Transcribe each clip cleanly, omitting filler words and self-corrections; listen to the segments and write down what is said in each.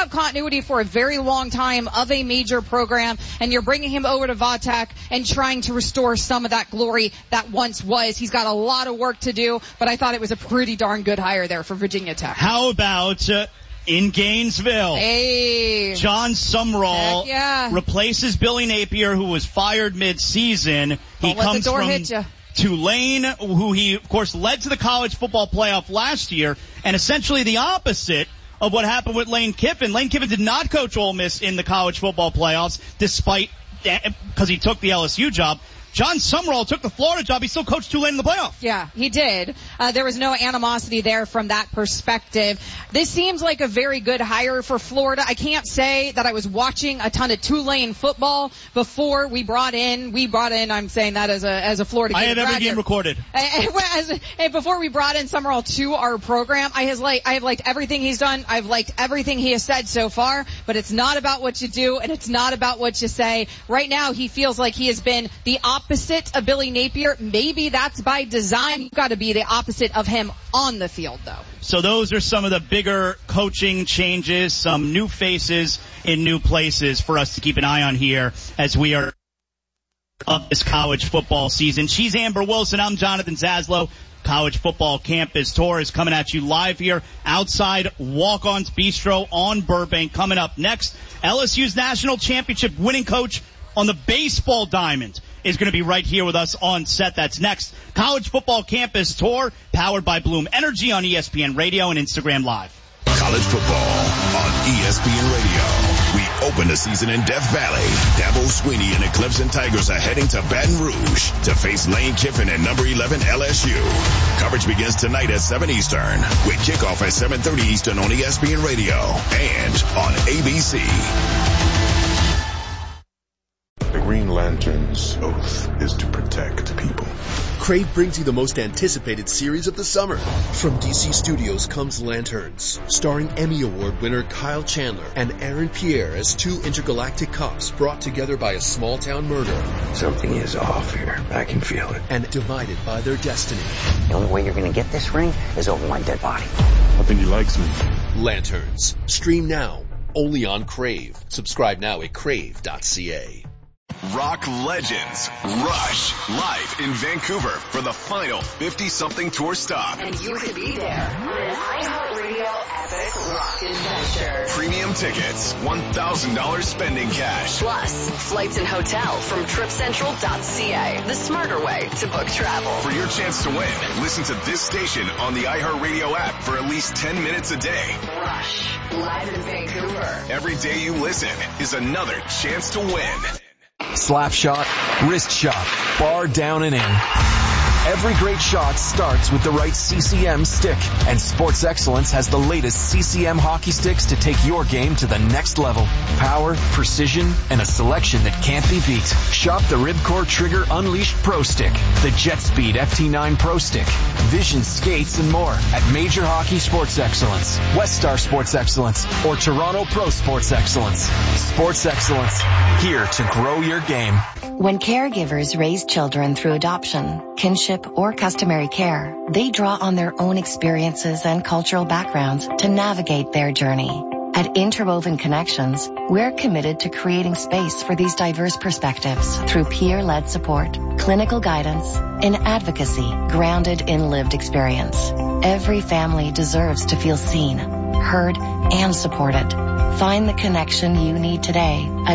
have continuity for a very long time of a major program, and you're bringing him over to Vatech and trying to restore some of that glory that once was. He's got a lot of work to do, but I thought it was a pretty darn good hire there for Virginia Tech. How about in Gainesville? Hey, John Sumrall replaces Billy Napier, who was fired mid-season. He comes from Tulane, who he, of course, led to the college football playoff last year, and essentially the opposite of what happened with Lane Kiffin. Lane Kiffin did not coach Ole Miss in the college football playoffs, because he took the LSU job. John Sumrall took the Florida job. He still coached Tulane in the playoff. Yeah, he did. There was no animosity there from that perspective. This seems like a very good hire for Florida. I can't say that I was watching a ton of Tulane football before we brought in, I'm saying that as a Florida I have every game recorded. Before we brought in Sumrall to our program, I have liked everything he's done. I've liked everything he has said so far, but it's not about what you do and it's not about what you say. Right now, he feels like he has been the opposite of Billy Napier. Maybe that's by design. You've got to be the opposite of him on the field, though. So those are some of the bigger coaching changes, some new faces in new places for us to keep an eye on here as we are up this college football season. She's Amber Wilson. I'm Jonathan Zaslow. College Football Campus Tour is coming at you live here outside Walk-On's Bistro on Burbank. Coming up next, LSU's national championship winning coach on the baseball diamond is going to be right here with us on set. That's next. College Football Campus Tour, powered by Bloom Energy on ESPN Radio and Instagram Live. College football on ESPN Radio. We open the season in Death Valley. Dabo Swinney and the Clemson Tigers are heading to Baton Rouge to face Lane Kiffin and number 11 LSU. Coverage begins tonight at 7 Eastern with kickoff at 7:30 Eastern on ESPN Radio and on ABC. The Green Lantern's oath is to protect people. Crave brings you the most anticipated series of the summer. From DC Studios comes Lanterns, starring Emmy Award winner Kyle Chandler and Aaron Pierre as two intergalactic cops brought together by a small-town murder. Something is off here. I can feel it. And divided by their destiny. The only way you're going to get this ring is over my dead body. I think he likes me. Lanterns. Stream now. Only on Crave. Subscribe now at crave.ca. Rock Legends Rush live in Vancouver for the final 50-something tour stop. And you could be there on an iHeartRadio Epic Rock Adventure. Premium tickets, $1,000 spending cash. Plus, flights and hotel from TripCentral.ca. The smarter way to book travel. For your chance to win, listen to this station on the iHeartRadio app for at least 10 minutes a day. Rush, live in Vancouver. Every day you listen is another chance to win. Slap shot, wrist shot, bar down and in. Every great shot starts with the right CCM stick, and Sports Excellence has the latest CCM hockey sticks to take your game to the next level. Power, precision, and a selection that can't be beat. Shop the Ribcore Trigger Unleashed Pro Stick, the JetSpeed FT9 Pro Stick, Vision Skates, and more at Major Hockey Sports Excellence, West Star Sports Excellence, or Toronto Pro Sports Excellence. Sports Excellence, here to grow your game. When caregivers raise children through adoption, kinship, or customary care, they draw on their own experiences and cultural backgrounds to navigate their journey. At Interwoven Connections, we're committed to creating space for these diverse perspectives through peer-led support, clinical guidance, and advocacy grounded in lived experience. Every family deserves to feel seen, heard, and supported. Find the connection you need today at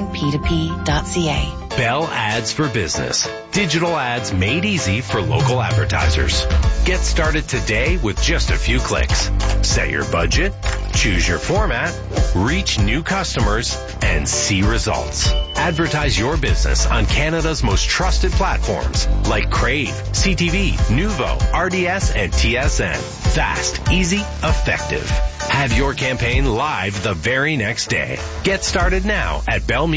joinp2p.ca. Bell Ads for Business. Digital ads made easy for local advertisers. Get started today with just a few clicks. Set your budget, choose your format, reach new customers, and see results. Advertise your business on Canada's most trusted platforms like Crave, CTV, Nuvo, RDS, and TSN. Fast, easy, effective. Have your campaign live the very next day. Get started now at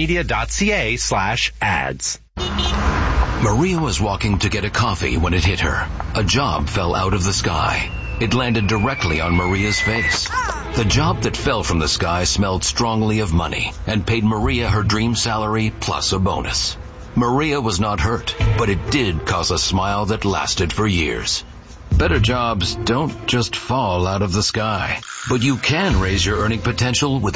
bellmedia.ca/ads. Maria was walking to get a coffee when it hit her. A job fell out of the sky. It landed directly on Maria's face. The job that fell from the sky smelled strongly of money and paid Maria her dream salary plus a bonus. Maria was not hurt, but it did cause a smile that lasted for years. Better jobs don't just fall out of the sky, but you can raise your earning potential with